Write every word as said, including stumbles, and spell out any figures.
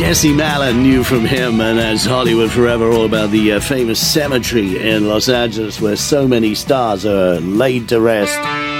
Jesse Malin knew from him, and that's Hollywood Forever, all about the uh, famous cemetery in Los Angeles where so many stars are laid to rest.